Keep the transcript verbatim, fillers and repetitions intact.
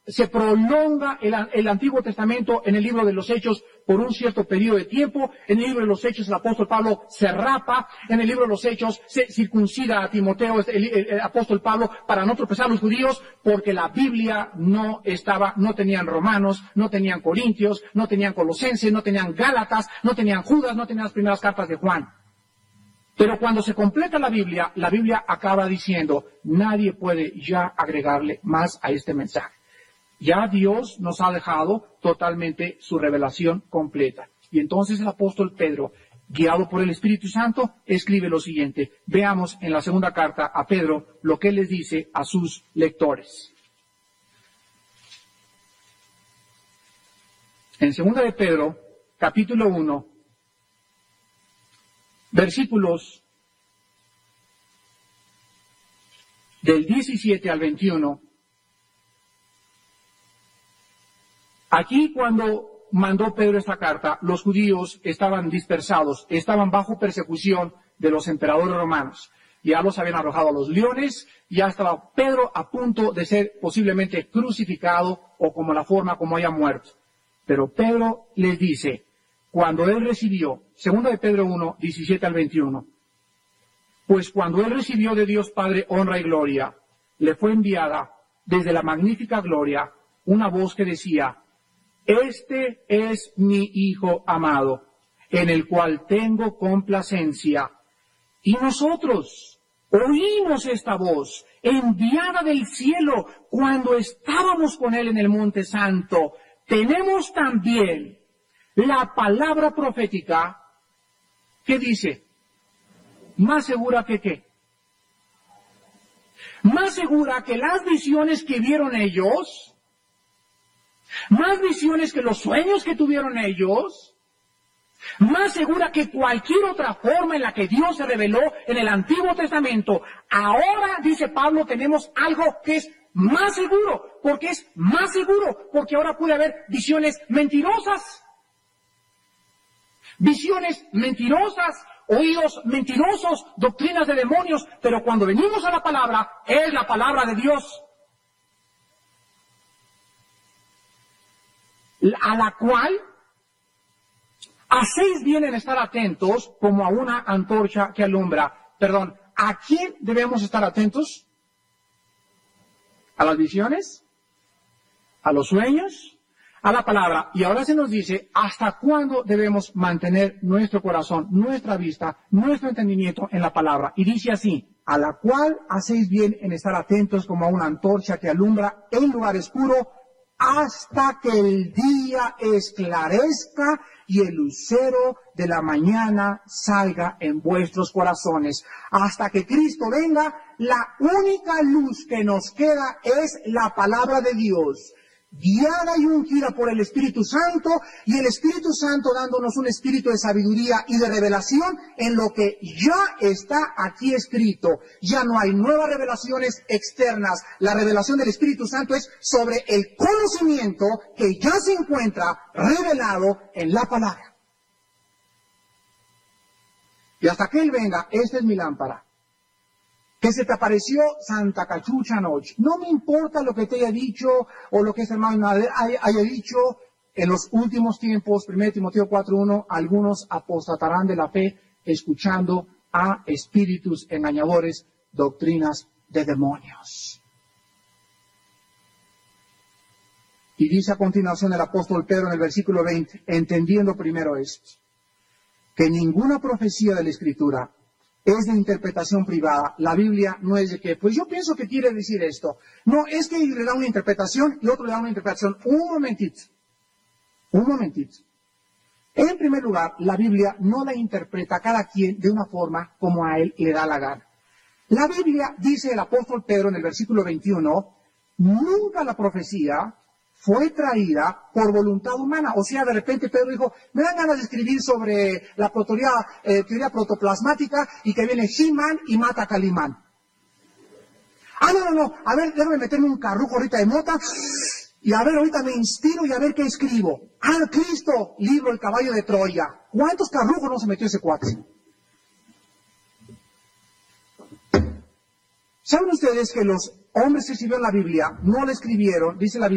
se prolonga el, el Antiguo Testamento en el libro de los Hechos por un cierto periodo de tiempo. En el libro de los Hechos el apóstol Pablo se rapa. En el libro de los Hechos se circuncida a Timoteo, el, el, el apóstol Pablo, para no tropezar a los judíos, porque la Biblia no estaba, no tenían Romanos, no tenían Corintios, no tenían Colosenses, no tenían Gálatas, no tenían Judas, no tenían las primeras cartas de Juan. Pero cuando se completa la Biblia, la Biblia acaba diciendo, nadie puede ya agregarle más a este mensaje. Ya Dios nos ha dejado totalmente su revelación completa. Y entonces el apóstol Pedro, guiado por el Espíritu Santo, escribe lo siguiente. Veamos en la segunda carta a Pedro lo que él les dice a sus lectores. En segunda de Pedro, capítulo uno, versículos del diecisiete al veintiuno, aquí cuando mandó Pedro esta carta, los judíos estaban dispersados, estaban bajo persecución de los emperadores romanos. Ya los habían arrojado a los leones, ya estaba Pedro a punto de ser posiblemente crucificado o como la forma como haya muerto. Pero Pedro les dice, cuando él recibió, segunda de Pedro uno, diecisiete al veintiuno, pues cuando él recibió de Dios Padre honra y gloria, le fue enviada desde la magnífica gloria una voz que decía, este es mi Hijo amado, en el cual tengo complacencia. Y nosotros oímos esta voz, enviada del cielo, cuando estábamos con él en el Monte Santo. Tenemos también la palabra profética que dice, más segura que qué, más segura que las visiones que vieron ellos, más visiones que los sueños que tuvieron ellos, más segura que cualquier otra forma en la que Dios se reveló en el Antiguo Testamento. Ahora, dice Pablo, tenemos algo que es más seguro. ¿Por qué es más seguro? Porque ahora puede haber visiones mentirosas. Visiones mentirosas, oídos mentirosos, doctrinas de demonios, pero cuando venimos a la palabra, es la palabra de Dios, a la cual hacéis bien en estar atentos como a una antorcha que alumbra. Perdón, ¿a quién debemos estar atentos? ¿A las visiones? ¿A los sueños? A la palabra. Y ahora se nos dice, ¿hasta cuándo debemos mantener nuestro corazón, nuestra vista, nuestro entendimiento en la palabra? Y dice así, a la cual hacéis bien en estar atentos como a una antorcha que alumbra en lugar oscuro, hasta que el día esclarezca y el lucero de la mañana salga en vuestros corazones. Hasta que Cristo venga, la única luz que nos queda es la palabra de Dios, guiada y ungida por el Espíritu Santo, y el Espíritu Santo dándonos un espíritu de sabiduría y de revelación en lo que ya está aquí escrito. Ya no hay nuevas revelaciones externas. La revelación del Espíritu Santo es sobre el conocimiento que ya se encuentra revelado en la palabra. Y hasta que Él venga, esta es mi lámpara. Que se te apareció Santa Cachucha anoche. No me importa lo que te haya dicho o lo que ese hermano haya, haya dicho. En los últimos tiempos, primera Timoteo cuatro uno, algunos apostatarán de la fe escuchando a espíritus engañadores, doctrinas de demonios. Y dice a continuación el apóstol Pedro en el versículo veinte, entendiendo primero esto, que ninguna profecía de la Escritura es de interpretación privada. La Biblia no es de que, pues yo pienso que quiere decir esto. No, es que le da una interpretación y otro le da una interpretación. Un momentito, un momentito. En primer lugar, la Biblia no la interpreta cada quien de una forma como a él le da la gana. La Biblia, dice el apóstol Pedro en el versículo veintiuno, nunca la profecía fue traída por voluntad humana. O sea, de repente Pedro dijo, me dan ganas de escribir sobre la protoría, eh, teoría protoplasmática y que viene He-Man y mata a Calimán. Ah, no, no, no, a ver, déjame meterme un carrujo ahorita de mota y a ver, ahorita me inspiro y a ver qué escribo. Ah, Cristo, libro El caballo de Troya. ¿Cuántos carrujos no se metió ese cuate? ¿Saben ustedes que los hombres que escribieron la Biblia no la escribieron, dice la Biblia,